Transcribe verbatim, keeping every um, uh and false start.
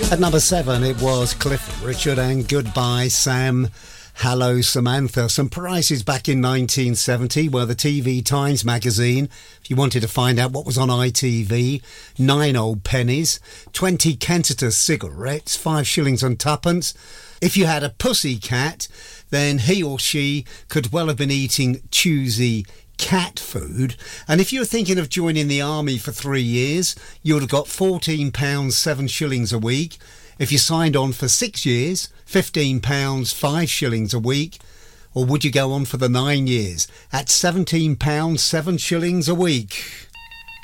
At number seven, it was Cliff Richard and Goodbye Sam, Hello Samantha. Some prices back in nineteen seventy were the T V Times magazine. If you wanted to find out what was on I T V, nine old pennies, twenty Kentator cigarettes, five shillings and twopence. If you had a pussy cat, then he or she could well have been eating choosy cat food. And if you were thinking of joining the army for three years, you would have got fourteen pounds seven shillings a week. If you signed on for six years, fifteen pounds five shillings a week. Or would you go on for the nine years at seventeen pounds seven shillings a week?